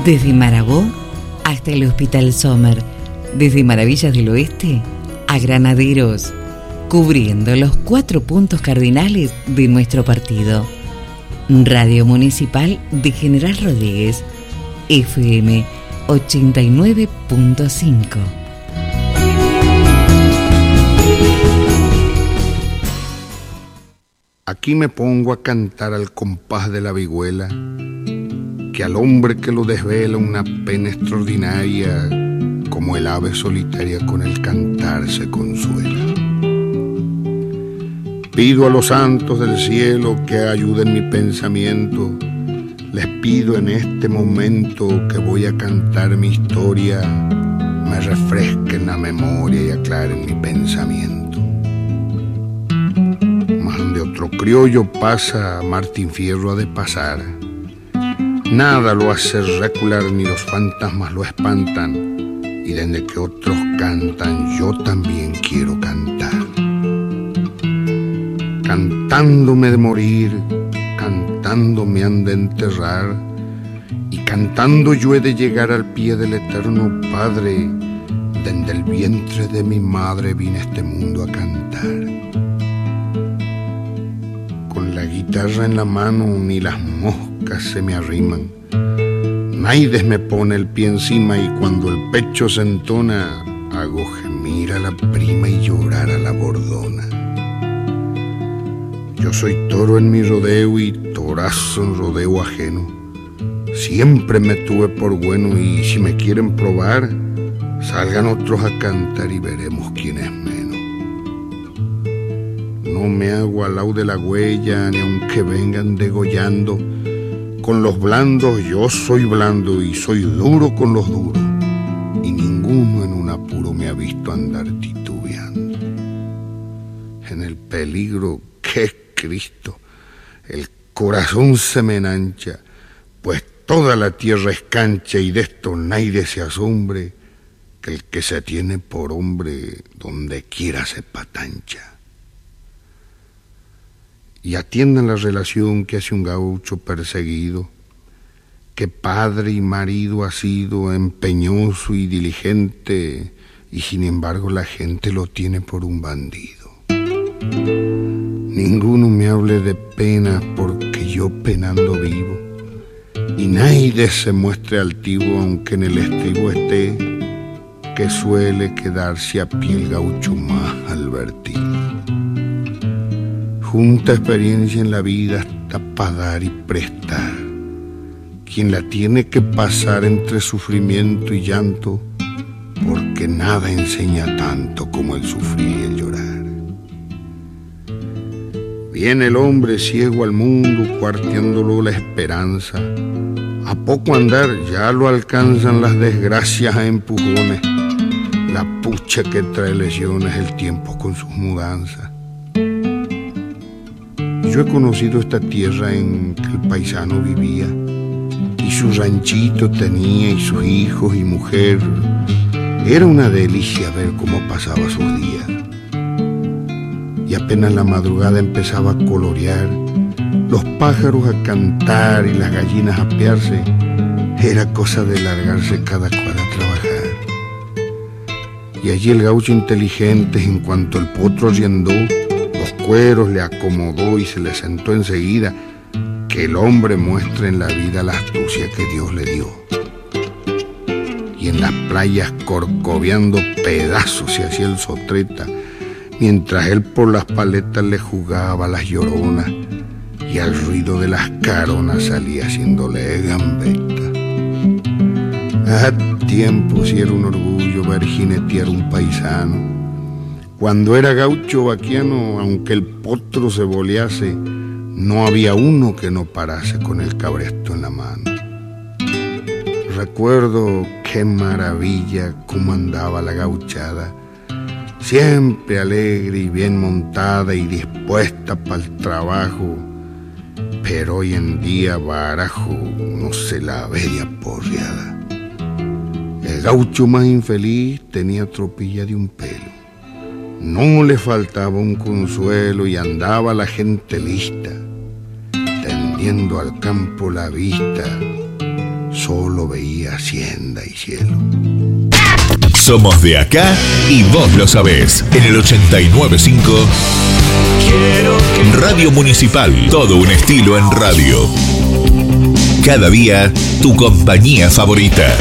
Desde Marabó hasta el Hospital Sommer, desde Maravillas del Oeste a Granaderos, cubriendo los 4 puntos cardinales de nuestro partido. Radio Municipal de General Rodríguez, FM 89.5. Aquí me pongo a cantar al compás de la vihuela, que al hombre que lo desvela una pena extraordinaria, como el ave solitaria con el cantar se consuela. Pido a los santos del cielo que ayuden mi pensamiento, les pido en este momento que voy a cantar mi historia, me refresquen la memoria y aclaren mi pensamiento. Mas donde otro criollo pasa, Martín Fierro ha de pasar. Nada lo hace recular ni los fantasmas lo espantan, y desde que otros cantan yo también quiero cantar. Cantando me he de morir, cantando me han de enterrar, y cantando yo he de llegar al pie del eterno Padre. Desde el vientre de mi madre vine a este mundo a cantar. Con la guitarra en la mano ni las moscas se me arriman, Naides me pone el pie encima, y cuando el pecho se entona hago gemir a la prima y llorar a la bordona. Yo soy toro en mi rodeo y torazo en rodeo ajeno. Siempre me tuve por bueno, y si me quieren probar, salgan otros a cantar y veremos quién es menos. No me hago al lado de la huella, ni aunque vengan degollando. Con los blandos yo soy blando y soy duro con los duros, y ninguno en un apuro me ha visto andar titubeando. En el peligro que es Cristo, el corazón se me enancha, pues toda la tierra es cancha, y de esto nadie se asombre, que el que se tiene por hombre donde quiera se patancha. Y atiendan la relación que hace un gaucho perseguido, que padre y marido ha sido, empeñoso y diligente, y sin embargo la gente lo tiene por un bandido. Ninguno me hable de pena porque yo penando vivo, y nadie se muestre altivo aunque en el estribo esté, que suele quedarse a pie el gaucho más advertido. Junta experiencia en la vida hasta para dar y prestar. Quien la tiene que pasar entre sufrimiento y llanto, porque nada enseña tanto como el sufrir y el llorar. Viene el hombre ciego al mundo, cuarteándolo la esperanza. A poco andar ya lo alcanzan las desgracias a empujones. La pucha que trae lesiones el tiempo con sus mudanzas. Yo he conocido esta tierra en que el paisano vivía, y su ranchito tenía, y sus hijos y mujer. Era una delicia ver cómo pasaba sus días. Y apenas la madrugada empezaba a colorear, los pájaros a cantar y las gallinas a apearse, era cosa de largarse cada cual a trabajar. Y allí el gaucho inteligente, en cuanto el potro riendó, los cueros le acomodó y se le sentó enseguida, que el hombre muestre en la vida la astucia que Dios le dio. Y en las playas corcoveando pedazos se hacía el sotreta, mientras él por las paletas le jugaba las lloronas, y al ruido de las caronas salía haciéndole gambeta. A tiempo si era un orgullo ver jinetear un paisano. Cuando era gaucho vaquiano, aunque el potro se bolease, no había uno que no parase con el cabresto en la mano. Recuerdo qué maravilla cómo andaba la gauchada, siempre alegre y bien montada y dispuesta para el trabajo, pero hoy en día barajo no se la veía porreada. El gaucho más infeliz tenía tropilla de un pelo. No le faltaba un consuelo y andaba la gente lista, tendiendo al campo la vista, solo veía hacienda y cielo. Somos de acá y vos lo sabés. En el 89.5 Radio Municipal. Todo un estilo en radio. Cada día, tu compañía favorita.